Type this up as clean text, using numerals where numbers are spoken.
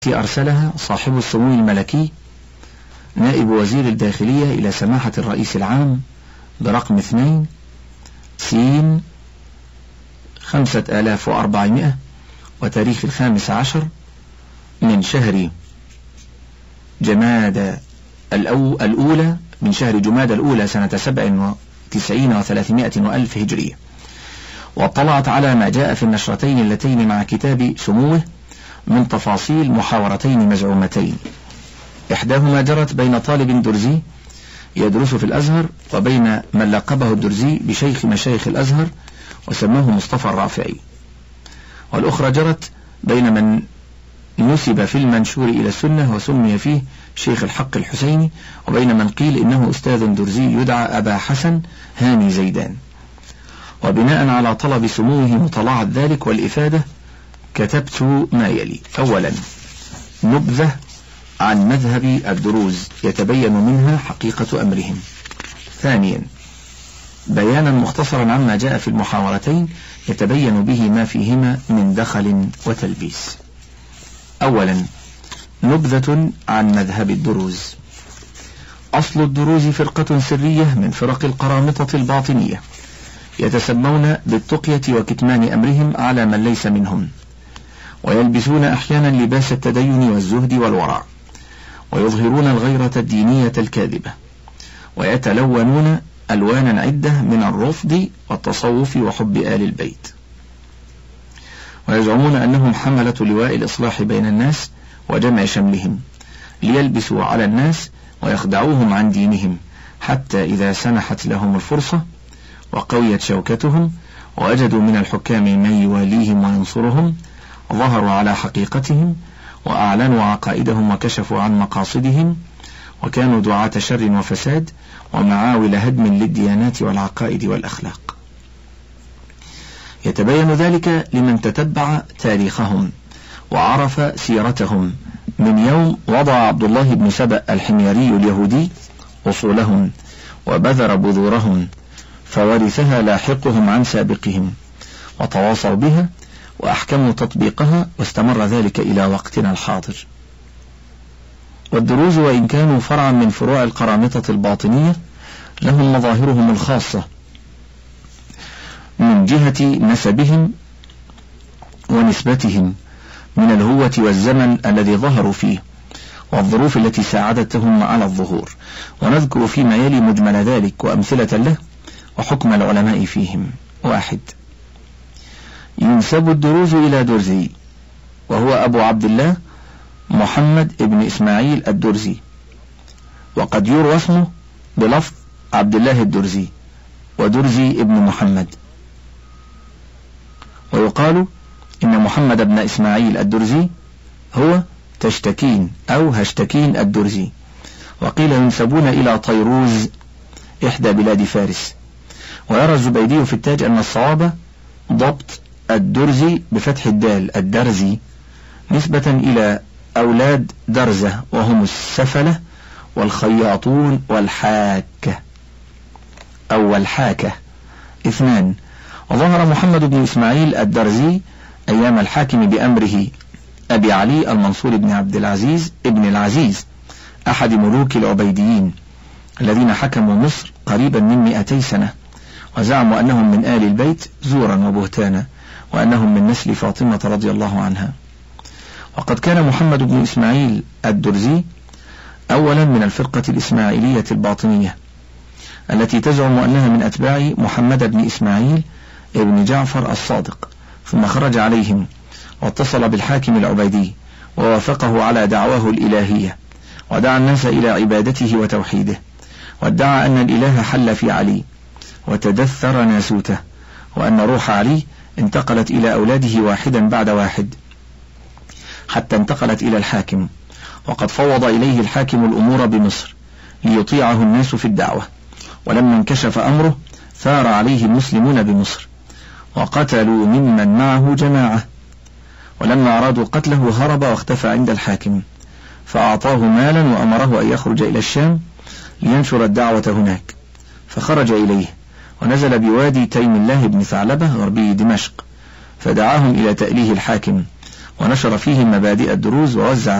أرسلها صاحب السمو الملكي نائب وزير الداخلية إلى سماحة الرئيس العام برقم 2 سين 5400 وتاريخ 15 من شهر جمادى الأولى من شهر جمادى الأولى سنة 97 و300 وألف هجرية، واطلعت على ما جاء في النشرتين اللتين مع كتاب سموه من تفاصيل محاورتين مزعومتين، إحداهما جرت بين طالب درزي يدرس في الأزهر وبين من لقبه الدرزي بشيخ مشايخ الأزهر وسماه مصطفى الرافعي، والأخرى جرت بين من نسب في المنشور إلى السنة وسمي فيه شيخ الحق الحسيني، وبين من قيل إنه أستاذ درزي يدعى أبا حسن هاني زيدان. وبناء على طلب سموه مطالعة ذلك والإفادة كتبت ما يلي: أولا، نبذة عن مذهب الدروز يتبين منها حقيقة أمرهم. ثانيا، بيانا مختصرا عما جاء في المحاورتين يتبين به ما فيهما من دخل وتلبيس. أولا، نبذة عن مذهب الدروز. أصل الدروز فرقة سرية من فرق القرامطة الباطنية يتسمون بالتقية وكتمان أمرهم على من ليس منهم، ويلبسون أحيانا لباس التدين والزهد والورع، ويظهرون الغيرة الدينية الكاذبة، ويتلونون ألوانا عدة من الرفض والتصوف وحب آل البيت، ويزعمون أنهم حملة لواء الإصلاح بين الناس وجمع شملهم، ليلبسوا على الناس ويخدعوهم عن دينهم، حتى إذا سنحت لهم الفرصة وقويت شوكتهم ووجدوا من الحكام من يواليهم وينصرهم ظهروا على حقيقتهم وأعلنوا عقائدهم وكشفوا عن مقاصدهم، وكانوا دعاة شر وفساد ومعاول هدم للديانات والعقائد والأخلاق. يتبين ذلك لمن تتبع تاريخهم وعرف سيرتهم من يوم وضع عبد الله بن سبأ الحميري اليهودي أصولهم وبذر بذورهم، فورثها لاحقهم عن سابقهم وتواصوا بها وأحكموا تطبيقها، واستمر ذلك إلى وقتنا الحاضر. والدروز وإن كانوا فرعا من فروع القرامطة الباطنية لهم مظاهرهم الخاصة من جهة نسبهم ونسبتهم من الهوة والزمن الذي ظهروا فيه والظروف التي ساعدتهم على الظهور، ونذكر فيما يلي مجمل ذلك وأمثلة له وحكم العلماء فيهم. 1. ينسب الدروز إلى درزي، وهو أبو عبد الله محمد ابن إسماعيل الدرزي، وقد يروى اسمه بلفظ عبد الله الدرزي ودرزي ابن محمد، ويقال إن محمد بن إسماعيل الدرزي هو تشتكين أو هشتكين الدرزي، وقيل ينسبون إلى طيروز إحدى بلاد فارس. ويرى الزبيدي في التاج أن الصواب ضبط الدرزي بفتح الدال الدرزي نسبة إلى أولاد درزة وهم السفلة والخياطون والحاكة أو الحاكة. 2. وظهر محمد بن إسماعيل الدرزي أيام الحاكم بأمره أبي علي المنصور بن عبد العزيز ابن العزيز أحد ملوك العبيديين الذين حكموا مصر قريبا من 200 سنة، وزعموا أنهم من آل البيت زورا وبهتانا، وأنهم من نسل فاطمة رضي الله عنها. وقد كان محمد بن إسماعيل الدرزي أولا من الفرقة الإسماعيلية الباطنية التي تزعم أنها من أتباع محمد بن إسماعيل ابن جعفر الصادق، ثم خرج عليهم واتصل بالحاكم العبيدي ووافقه على دعواه الإلهية، ودعا الناس إلى عبادته وتوحيده، وادعى أن الإله حل في علي وتدثر ناسوته، وأن روح علي انتقلت إلى أولاده واحدا بعد واحد حتى انتقلت إلى الحاكم، وقد فوض إليه الحاكم الأمور بمصر ليطيعه الناس في الدعوة، ولما انكشف أمره ثار عليه المسلمون بمصر وقتلوا ممن معه جماعة، ولما أرادوا قتله هرب واختفى عند الحاكم، فأعطاه مالا وأمره أن يخرج إلى الشام لينشر الدعوة هناك، فخرج إليه ونزل بوادي تيم الله بن ثعلبة غربي دمشق، فدعاهم إلى تأليه الحاكم ونشر فيه مبادئ الدروز ووزع